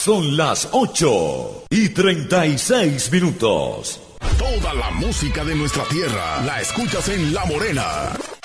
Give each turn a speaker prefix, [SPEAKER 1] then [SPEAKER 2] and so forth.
[SPEAKER 1] Son las 8:36.
[SPEAKER 2] Toda la música de nuestra tierra la escuchas en La Morena.